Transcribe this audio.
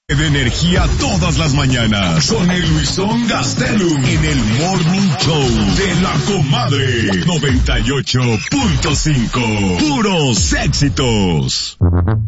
De energía todas las mañanas con el Luisón Gastelum en el Morning Show de La Comadre 98.5. Puros éxitos.